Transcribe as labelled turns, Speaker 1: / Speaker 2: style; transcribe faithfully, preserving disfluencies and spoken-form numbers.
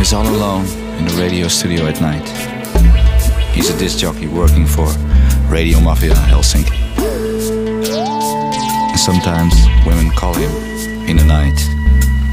Speaker 1: He's all alone in the radio studio at night. He's a disc jockey working for Radio Mafia Helsinki. And sometimes women call him in the night